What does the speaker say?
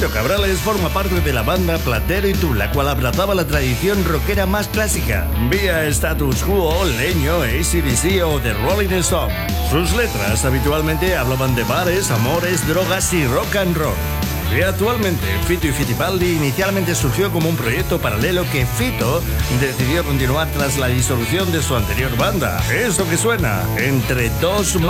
Fito Cabrales forma parte de la banda Platero y Tú, la cual abrazaba la tradición rockera más clásica, vía Status Quo, Leño, AC/DC o The Rolling Stones. Sus letras habitualmente hablaban de bares, amores, drogas y rock and roll. Y actualmente, Fito y Fittipaldi inicialmente surgió como un proyecto paralelo que Fito decidió continuar tras la disolución de su anterior banda. Esto que suena, Entre dos